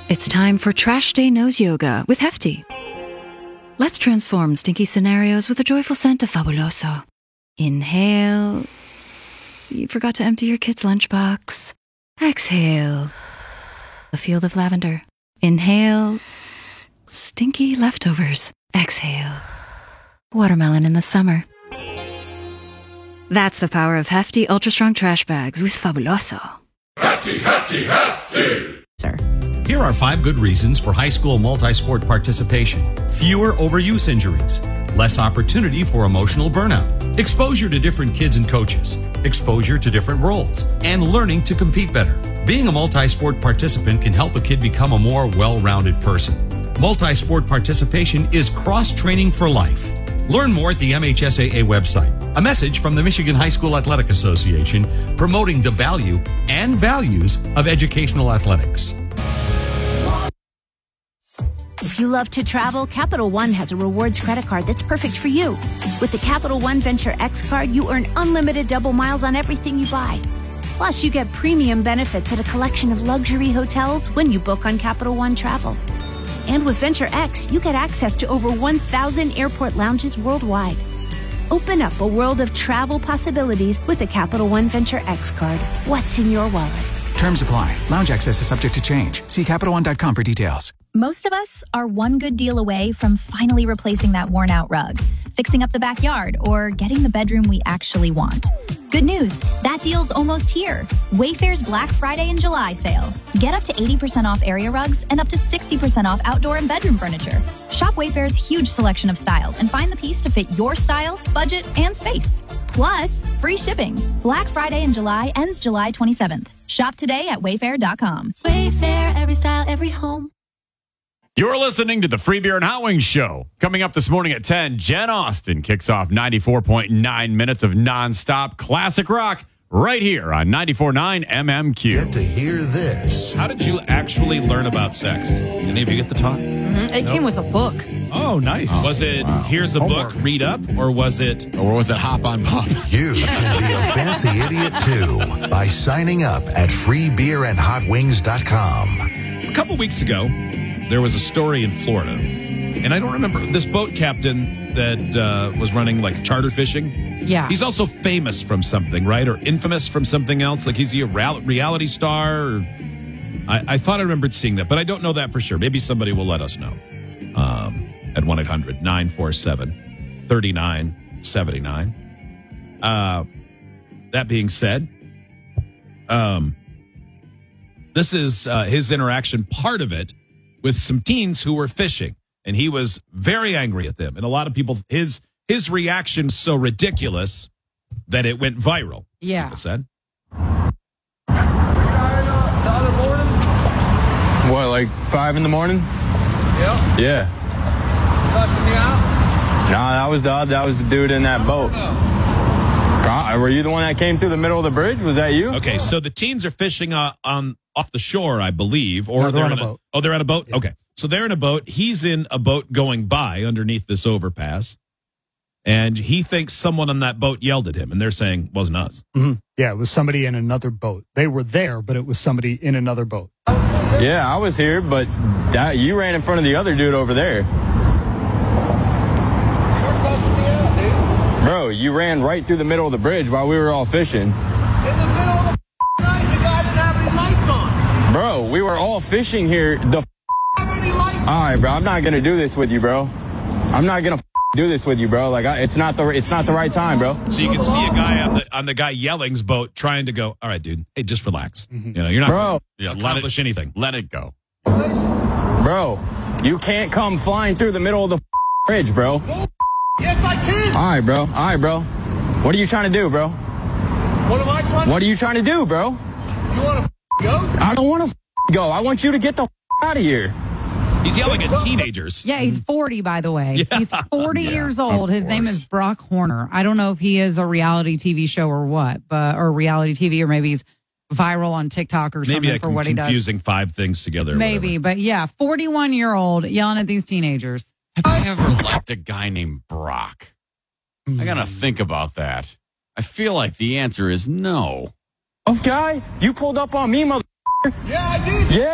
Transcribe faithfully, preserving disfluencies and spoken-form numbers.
It's time for Trash Day Nose Yoga with Hefty. Let's transform stinky scenarios with a joyful scent of Fabuloso. Inhale. You forgot to empty your kid's lunchbox. Exhale. A field of lavender. Inhale. Stinky leftovers. Exhale. Watermelon in the summer. That's the power of Hefty Ultra Strong Trash Bags with Fabuloso. Hefty, Hefty, Hefty! Sir. Here are five good reasons for high school multi-sport participation. Fewer overuse injuries. Less opportunity for emotional burnout. Exposure to different kids and coaches. Exposure to different roles. And learning to compete better. Being a multi-sport participant can help a kid become a more well-rounded person. Multi-sport participation is cross-training for life. Learn more at the M H S A A website. A message from the Michigan High School Athletic Association promoting the value and values of educational athletics. If you love to travel, Capital One has a rewards credit card that's perfect for you. With the Capital One Venture X card, you earn unlimited double miles on everything you buy. Plus, you get premium benefits at a collection of luxury hotels when you book on Capital One Travel. And with Venture X, you get access to over one thousand airport lounges worldwide. Open up a world of travel possibilities with the Capital One Venture X card. What's in your wallet? Terms apply. Lounge access is subject to change. See Capital One dot com for details. Most of us are one good deal away from finally replacing that worn-out rug, fixing up the backyard, or getting the bedroom we actually want. Good news, that deal's almost here. Wayfair's Black Friday and July sale. Get up to eighty percent off area rugs and up to sixty percent off outdoor and bedroom furniture. Shop Wayfair's huge selection of styles and find the piece to fit your style, budget, and space. Plus, free shipping. Black Friday in July ends July twenty-seventh. Shop today at wayfair dot com. Wayfair, every style, every home. You're listening to the Free Beer and Hot Wings Show. Coming up this morning at ten, Jen Austen kicks off ninety-four point nine minutes of nonstop classic rock right here on ninety-four point nine M M Q. Get to hear this. How did you actually learn about sex? Did any of you get the talk? Mm-hmm. It nope. came with a book. Oh, nice. Oh, was it, wow. Here's a Homework. book, read up, or was it... Or was it hop on pop? You can be a fancy idiot, too, by signing up at free beer and hot wings dot com. A couple weeks ago, there was a story in Florida, and I don't remember, this boat captain that uh, was running, like, charter fishing. Yeah. He's also famous from something, right? Or infamous from something else? Like, is he a reality star? Or... I, I thought I remembered seeing that, but I don't know that for sure. Maybe somebody will let us know um, at one eight hundred nine four seven three nine seven nine. Uh, that being said, um, this is uh, his interaction, part of it, with some teens who were fishing, and he was very angry at them. And a lot of people, his his reaction so ridiculous that it went viral. Yeah. People said. What, like five in the morning? Yeah. Yeah. Cussing me out? Nah, that was the that was the dude in that boat. Uh, were you the one that came through the middle of the bridge? Was that you? Okay, so the teens are fishing uh, on off the shore, I believe, or no, they're, they're on in a boat. Oh, they're on a boat. Yeah. Okay, so they're in a boat. He's in a boat going by underneath this overpass, and he thinks someone on that boat yelled at him, and they're saying wasn't us. Mm-hmm. Yeah, it was somebody in another boat. They were there, but it was somebody in another boat. Yeah, I was here, but that, you ran in front of the other dude over there. Bro, you ran right through the middle of the bridge while we were all fishing. In the middle of the night, the guy didn't have any lights on. Bro, we were all fishing here. The have any lights on. All right, bro, I'm not gonna do this with you, bro. I'm not gonna do this with you, bro. Like, I, it's not the it's not the right time, bro. So you can see a guy on the on the guy yelling's boat trying to go. All right, dude. Hey, just relax. Mm-hmm. You know, you're not bro. Yeah, accomplish let it, anything. Let it go, bro. You can't come flying through the middle of the bridge, bro. Yes, I can. All right, bro. All right, bro. What are you trying to do, bro? What am I trying to What are you trying to do, bro? You want to go? I don't want to go. I want you to get the out of here. He's yelling at teenagers. Yeah, he's forty, by the way. Yeah. He's forty Yeah, years old. His name is Brock Horner. I don't know if he is a reality T V show or what, but or reality T V, or maybe he's viral on TikTok or something Maybe for what he does. confusing five things together. Or maybe, whatever. but yeah, forty-one-year-old yelling at these teenagers. Have I ever liked a guy named Brock? I gotta think about that. I feel like the answer is no. Tough guy? You pulled up on me, mother. Yeah, I did. Yeah.